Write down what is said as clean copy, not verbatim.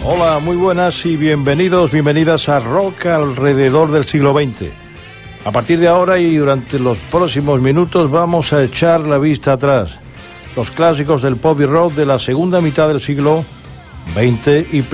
Hola, muy buenas y bienvenidas a Rock alrededor del siglo XX. A partir de ahora y durante los próximos minutos vamos a echar la vista atrás. Los clásicos del pop y rock de la segunda mitad del siglo XX y